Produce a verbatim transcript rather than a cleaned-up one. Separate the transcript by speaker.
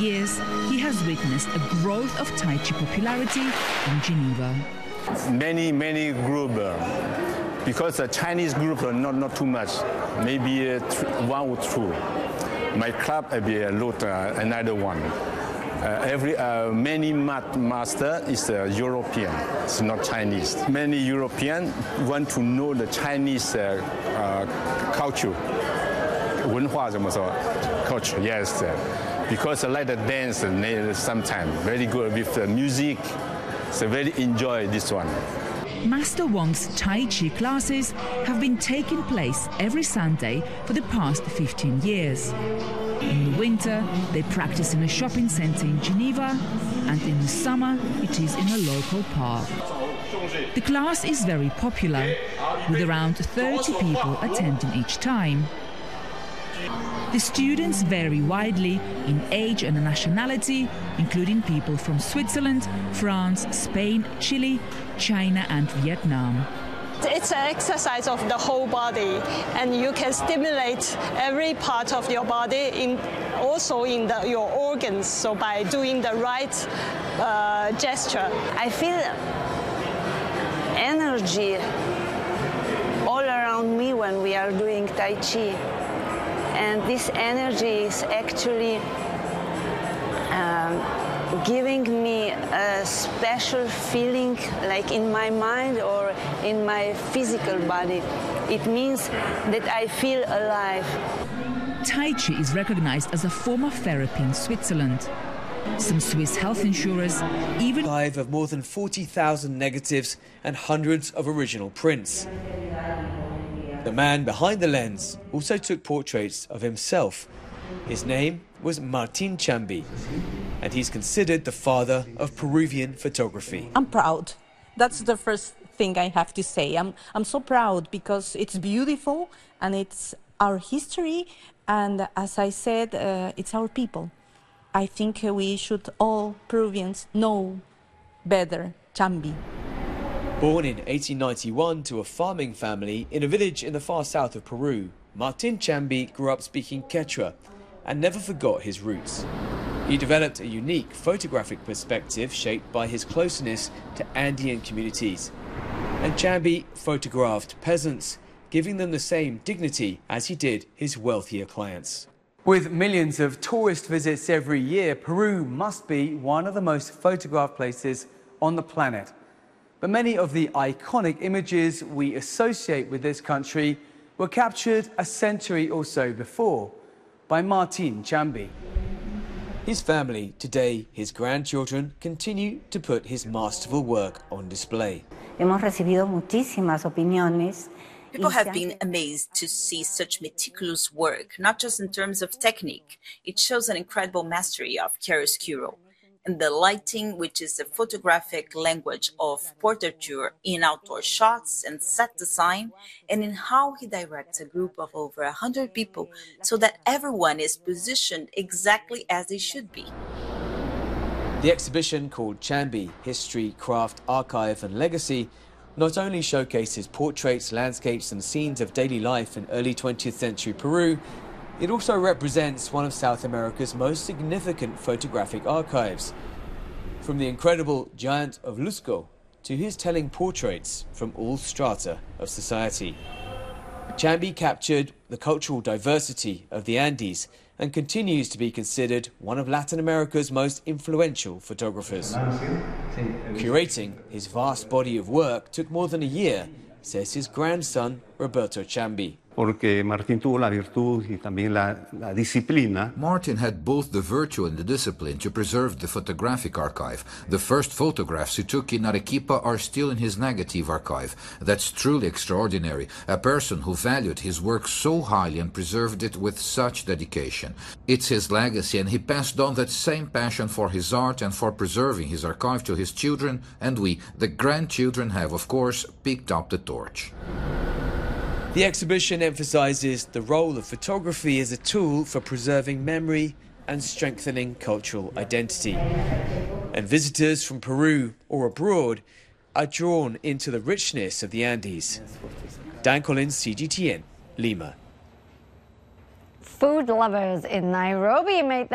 Speaker 1: years, he has witnessed a growth of Tai Chi popularity in Geneva.
Speaker 2: Many, many groups, uh, because the Chinese group are not, not too much, maybe uh, one or two. My club will be a lot, uh, another one. Uh, every uh, many mat master is uh, European, it's not Chinese. Many Europeans want to know the Chinese uh, uh, culture, 文化怎么说? Culture, yes, uh, because I like the dance uh, sometimes very good with the music, so very enjoy this one.
Speaker 1: Master Wong's Tai Chi classes have been taking place every Sunday for the past fifteen years. In the winter, they practice in a shopping centre in Geneva, and in the summer, it is in a local park. The class is very popular, with around thirty people attending each time. The students vary widely in age and nationality, including people from Switzerland, France, Spain, Chile, China and Vietnam.
Speaker 3: It's an exercise of the whole body, and you can stimulate every part of your body, in, also in the, your organs, so by doing the right uh, gesture.
Speaker 4: I feel energy all around me when we are doing Tai Chi. And this energy is actually um, giving me a special feeling, like in my mind or in my physical body. It means that I feel alive.
Speaker 1: Tai Chi is recognized as a form of therapy in Switzerland. Some Swiss health insurers even
Speaker 5: archive of more than forty thousand negatives and hundreds of original prints. The man behind the lens also took portraits of himself. His name was Martin Chambi, and he's considered the father of Peruvian photography.
Speaker 6: I'm proud. That's the first thing I have to say. I'm, I'm so proud because it's beautiful and it's our history, and as I said, uh, it's our people. I think we should all Peruvians know better Chambi.
Speaker 5: Born in eighteen ninety-one to a farming family in a village in the far south of Peru, Martin Chambi grew up speaking Quechua and never forgot his roots. He developed a unique photographic perspective shaped by his closeness to Andean communities. And Chambi photographed peasants, giving them the same dignity as he did his wealthier clients.
Speaker 7: With millions of tourist visits every year, Peru must be one of the most photographed places on the planet. But many of the iconic images we associate with this country were captured a century or so before by Martin Chambi.
Speaker 5: His family, today his grandchildren, continue to put his masterful work on display.
Speaker 8: Hemos recibido muchísimas opiniones.
Speaker 9: People have been amazed to see such meticulous work, not just in terms of technique. It shows an incredible mastery of chiaroscuro. And the lighting, which is the photographic language of portraiture in outdoor shots and set design, and in how he directs a group of over one hundred people so that everyone is positioned exactly as they should be.
Speaker 5: The exhibition, called Chambi, History, Craft, Archive and Legacy, not only showcases portraits, landscapes and scenes of daily life in early twentieth century Peru, it also represents one of South America's most significant photographic archives. From the incredible Giant of Lusco to his telling portraits from all strata of society. Chambi captured the cultural diversity of the Andes and continues to be considered one of Latin America's most influential photographers. Curating his vast body of work took more than a year, says his grandson, Roberto Chambi.
Speaker 10: Porque Martín tuvo la virtud y también la, la disciplina.
Speaker 11: Martin had both the virtue and the discipline to preserve the photographic archive. The first photographs he took in Arequipa are still in his negative archive. That's truly extraordinary. A person who valued his work so highly and preserved it with such dedication. It's his legacy, and he passed on that same passion for his art and for preserving his archive to his children, and we, the grandchildren, have, of course, picked up the torch.
Speaker 5: The exhibition emphasizes the role of photography as a tool for preserving memory and strengthening cultural identity. And visitors from Peru or abroad are drawn into the richness of the Andes. Dan Collins, C G T N, Lima.
Speaker 12: Food lovers in Nairobi made